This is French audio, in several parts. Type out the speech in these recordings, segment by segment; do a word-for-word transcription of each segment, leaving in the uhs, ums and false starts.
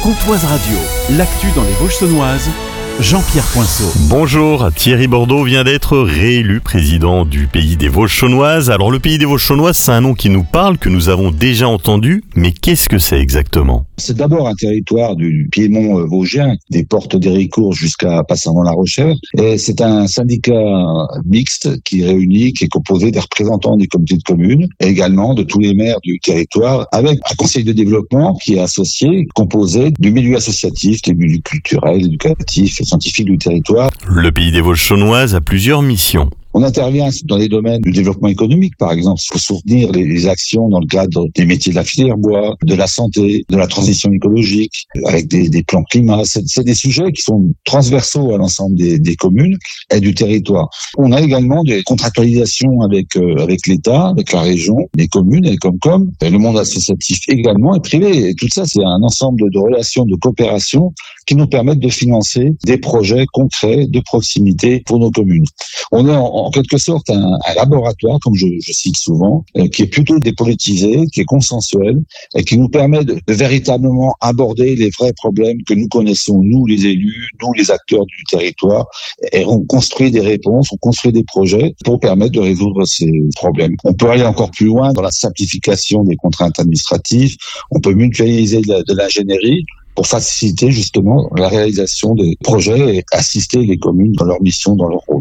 Comtoise Radio, l'actu dans les Vosges saunoises, Jean-Pierre Poinceau. Bonjour, Thierry Bordeaux vient d'être réélu président du Pays des Vosges saunoises. Alors le Pays des Vosges saunoises, c'est un nom qui nous parle, que nous avons déjà entendu, mais qu'est-ce que c'est exactement ? C'est d'abord un territoire du Piémont vosgien, des portes d'Héricourt jusqu'à Passavant-la-Rochère. Et c'est un syndicat mixte qui réunit, qui est composé des représentants des comités de communes et également de tous les maires du territoire, avec un conseil de développement qui est associé, composé du milieu associatif, des milieux culturels, éducatifs et scientifiques du territoire. Le Pays des Vosges saunoises a plusieurs missions. On intervient dans les domaines du développement économique, par exemple. Il faut soutenir les, les actions dans le cadre des métiers de la filière bois, de la santé, de la transition écologique, avec des, des plans climat. C'est, c'est des sujets qui sont transversaux à l'ensemble des, des communes et du territoire. On a également des contractualisations avec euh, avec l'État, avec la région, les communes, les Comcom, et le monde associatif également et privé. Et tout ça, c'est un ensemble de relations, de coopération qui nous permettent de financer des projets concrets de proximité pour nos communes. On est en, en quelque sorte un, un laboratoire, comme je, je cite souvent, euh, qui est plutôt dépolitisé, qui est consensuel et qui nous permet de, de véritablement aborder les vrais problèmes que nous connaissons, nous les élus, nous les acteurs du territoire, et on construit des réponses, on construit des projets pour permettre de résoudre ces problèmes. On peut aller encore plus loin dans la simplification des contraintes administratives, on peut mutualiser de, la, de l'ingénierie, pour faciliter justement la réalisation des projets et assister les communes dans leur mission, dans leur rôle.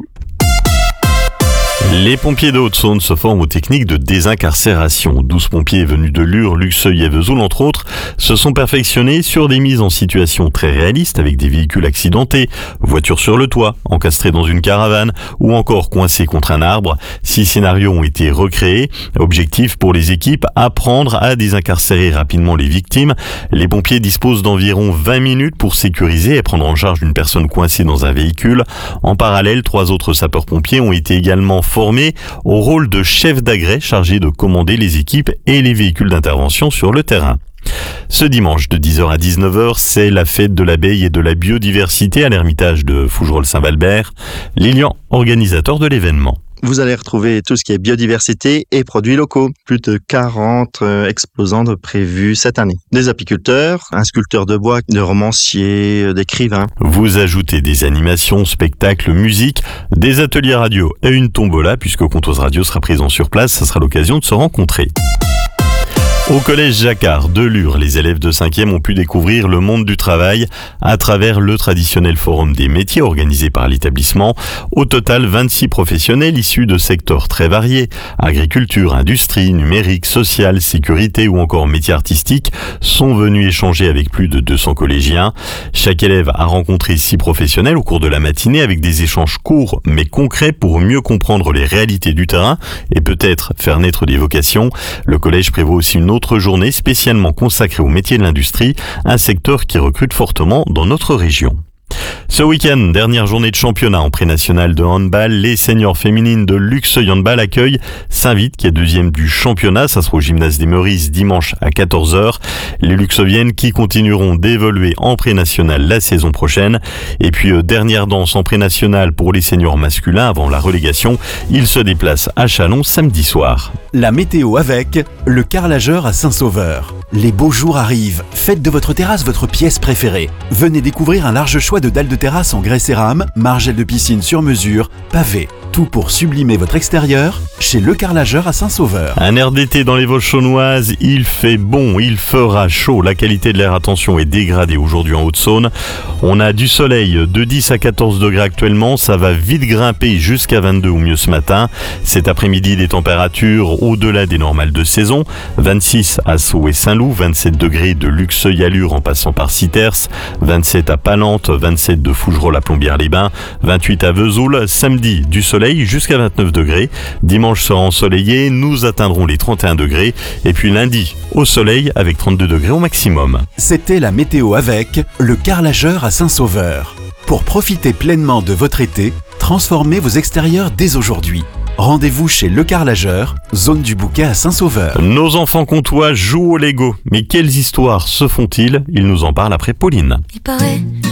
Les pompiers de Haute-Saône se forment aux techniques de désincarcération. douze pompiers venus de Lure, Luxeuil et Vesoul, entre autres, se sont perfectionnés sur des mises en situation très réalistes avec des véhicules accidentés, voitures sur le toit, encastrées dans une caravane ou encore coincées contre un arbre. Six scénarios ont été recréés. Objectif pour les équipes, apprendre à désincarcérer rapidement les victimes. Les pompiers disposent d'environ vingt minutes pour sécuriser et prendre en charge une personne coincée dans un véhicule. En parallèle, trois autres sapeurs-pompiers ont été également formés au rôle de chef d'agrès chargé de commander les équipes et les véhicules d'intervention sur le terrain. Ce dimanche de dix heures à dix-neuf heures, c'est la fête de l'abeille et de la biodiversité à l'ermitage de Fougerolles-Saint-Valbert. Lilian, organisateur de l'événement. Vous allez retrouver tout ce qui est biodiversité et produits locaux. Plus de quarante euh, exposants de prévus cette année. Des apiculteurs, un sculpteur de bois, des romanciers, euh, d'écrivains. Vous ajoutez des animations, spectacles, musique, des ateliers radio et une tombola, puisque Comtoise Radio sera présent sur place. Ça sera l'occasion de se rencontrer. Au collège Jacquard de Lure, les élèves de cinquième ont pu découvrir le monde du travail à travers le traditionnel forum des métiers organisé par l'établissement. Au total, vingt-six professionnels issus de secteurs très variés, agriculture, industrie, numérique, social, sécurité ou encore métiers artistiques, sont venus échanger avec plus de deux cents collégiens. Chaque élève a rencontré six professionnels au cours de la matinée avec des échanges courts mais concrets pour mieux comprendre les réalités du terrain et peut-être faire naître des vocations. Le collège prévoit aussi une autre journée spécialement consacrée aux métiers de l'industrie, un secteur qui recrute fortement dans notre région. Ce week-end, dernière journée de championnat en pré-national de handball, les seniors féminines de Luxeuil Handball accueillent Saint-Vite qui est deuxième du championnat. Ça sera au gymnase des Meurices dimanche à quatorze heures. Les Luxeuviennes qui continueront d'évoluer en pré-national la saison prochaine. Et puis euh, dernière danse en pré-national pour les seniors masculins avant la relégation. Ils se déplacent à Châlons samedi soir. La météo avec le carrelageur à Saint-Sauveur. Les beaux jours arrivent. Faites de votre terrasse votre pièce préférée. Venez découvrir un large choix de dalles de terrasse en grès cérame, margelles de piscine sur mesure, pavés. Tout pour sublimer votre extérieur chez Le Carrelageur à Saint-Sauveur. Un air d'été dans les Vosges saunoises, il fait bon, il fera chaud. La qualité de l'air, attention, est dégradée aujourd'hui en Haute-Saône. On a du soleil de dix à quatorze degrés actuellement, ça va vite grimper jusqu'à vingt-deux ou mieux ce matin. Cet après-midi, des températures au-delà des normales de saison. vingt-six à Sceaux et Saint-Loup, vingt-sept degrés de Luxeuil à Lure en passant par Citers, vingt-sept à Palente, vingt-sept de Fougerolles à Plombières-les-Bains, vingt-huit à Vesoul. Samedi, du soleil jusqu'à vingt-neuf degrés. Dimanche sera ensoleillé, nous atteindrons les trente et un degrés. Et puis lundi, au soleil avec trente-deux degrés au maximum. C'était la météo avec le carrelageur à Saint-Sauveur. Pour profiter pleinement de votre été, transformez vos extérieurs dès aujourd'hui. Rendez-vous chez Le Carrelageur, zone du Bouquet à Saint-Sauveur. Nos enfants comtois jouent au Lego. Mais quelles histoires se font-ils ? Ils nous en parlent après Pauline. Il paraît